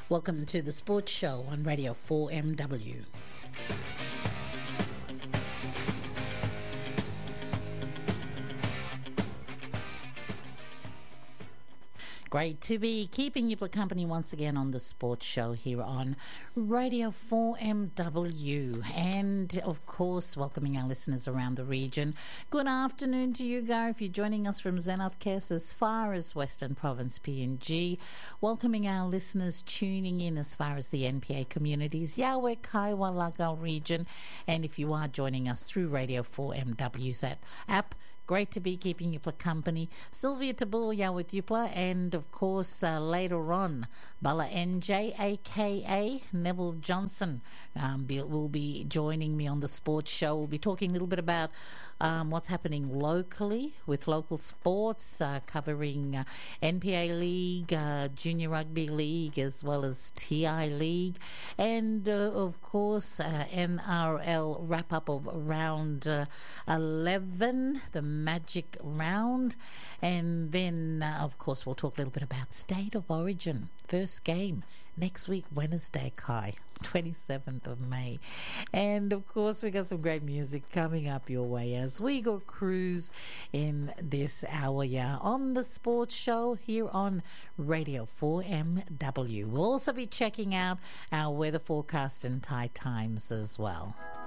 Welcome to the Sports Show on Radio 4MW. Great to be keeping you company once again on the Sports Show here on Radio 4MW, and of course welcoming our listeners around the region. Good afternoon to you, Gar, if you're joining us from Zenith as far as Western Province PNG. Welcoming our listeners tuning in as far as the NPA communities, Yahweh, Kaiwa, Lagal region, and if you are joining us through Radio 4MW's app, great to be keeping you company. Sylvia Tabuya with Yupla, and of course later on Bala NJ aka Neville Johnson will be joining me on the Sports Show. We'll be talking a little bit about what's happening locally with local sports, covering NPA League, Junior Rugby League, as well as TI League, and of course NRL wrap-up of round 11, the Magic Round, and then of course we'll talk a little bit about State of Origin, first game next week, Wednesday, Kai, 27th of May. And of course we got some great music coming up your way as we go cruise in this hour, on the Sports Show here on Radio 4MW. We'll also be checking out our weather forecast and tide times as well.